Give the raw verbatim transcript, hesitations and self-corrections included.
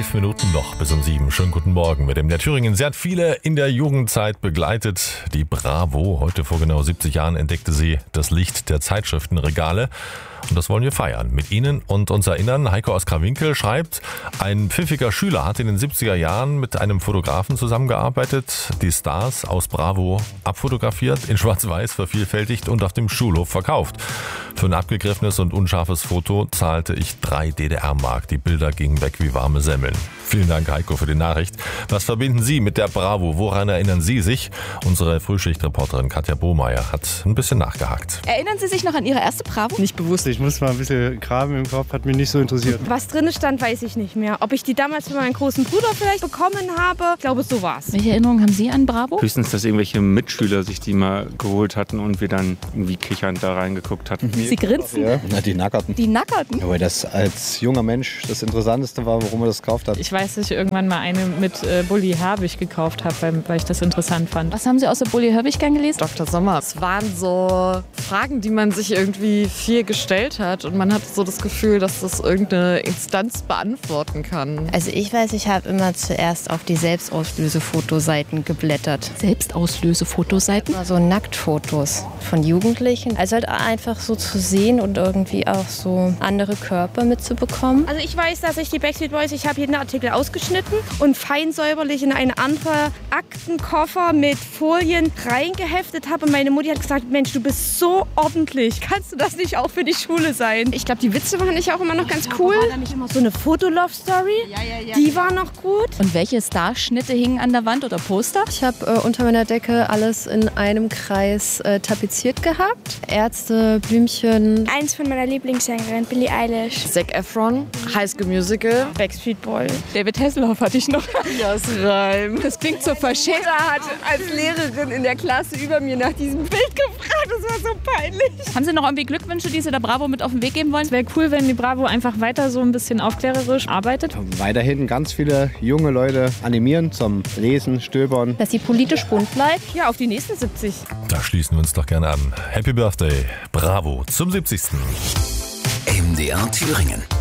Elf Minuten noch bis um sieben. Schönen guten Morgen mit dem der Thüringen. Sie hat viele in der Jugendzeit begleitet. Die Bravo. Heute vor genau siebzig Jahren entdeckte sie das Licht der Zeitschriftenregale. Und das wollen wir feiern mit Ihnen und uns erinnern. Heiko aus Krawinkel schreibt, ein pfiffiger Schüler hat in den siebziger Jahren mit einem Fotografen zusammengearbeitet, die Stars aus Bravo abfotografiert, in Schwarz-Weiß vervielfältigt und auf dem Schulhof verkauft. Für ein abgegriffenes und unscharfes Foto zahlte ich drei D D R-Mark. Die Bilder gingen weg wie warme Semmeln. Vielen Dank, Heiko, für die Nachricht. Was verbinden Sie mit der Bravo? Woran erinnern Sie sich? Unsere Frühschichtreporterin Katja Bohmeier hat ein bisschen nachgehakt. Erinnern Sie sich noch an Ihre erste Bravo? Nicht bewusst. Ich muss mal ein bisschen graben im Kopf, hat mich nicht so interessiert. Was drin stand, weiß ich nicht mehr. Ob ich die damals für meinen großen Bruder vielleicht bekommen habe, ich glaube, so war's. Welche Erinnerungen haben Sie an Bravo? Höchstens, dass irgendwelche Mitschüler sich die mal geholt hatten und wir dann irgendwie kichernd da reingeguckt hatten. Sie grinsen? Ja, na, die Nackerten. Die Nackerten? Ja, weil das als junger Mensch das Interessanteste war, warum er das gekauft hat. Ich weiß, dass ich irgendwann mal eine mit äh, Bully Herbig gekauft habe, weil, weil ich das interessant fand. Was haben Sie außer Bully Herbig gern gelesen? Doktor Sommer. Es waren so Fragen, die man sich irgendwie viel gestellt hat und man hat so das Gefühl, dass das irgendeine Instanz beantworten kann. Also ich weiß, ich habe immer zuerst auf die Selbstauslösefotoseiten geblättert. Selbstauslösefotoseiten? So Nacktfotos von Jugendlichen. Also halt einfach so zu sehen und irgendwie auch so andere Körper mitzubekommen. Also ich weiß, dass ich die Backstreet Boys, ich habe jeden Artikel ausgeschnitten und fein säuberlich in einen anderen Aktenkoffer mit Folien reingeheftet habe. Und meine Mutti hat gesagt, Mensch, du bist so ordentlich. Kannst du das nicht auch für die Schule sein? Ich glaube, die Witze waren ich auch immer noch ganz cool. War da nicht immer so eine Fotolove-Story? Ja, ja, ja. Die war noch gut. Und welche Starschnitte hingen an der Wand oder Poster? Ich habe äh, unter meiner Decke alles in einem Kreis äh, tapeziert gehabt. Ärzte, Blümchen. Eins von meiner Lieblingssängerin, Billie Eilish. Zac Efron, High School Musical, Backstreet Boys. David Hasselhoff hatte ich noch. Das Reim. Das klingt so verschämt. hat als Lehrerin in der Klasse über mir nach diesem Bild gefragt. Das war so peinlich. Haben Sie noch irgendwie Glückwünsche, die Sie der Bravo mit auf den Weg geben wollen? Es wäre cool, wenn die Bravo einfach weiter so ein bisschen aufklärerisch arbeitet. Weiterhin ganz viele junge Leute animieren zum Lesen, Stöbern. Dass sie politisch bunt bleibt. Ja, auf die nächsten siebzig. Da schließen wir uns doch gerne an. Happy Birthday, Bravo zum siebzigsten M D R Thüringen.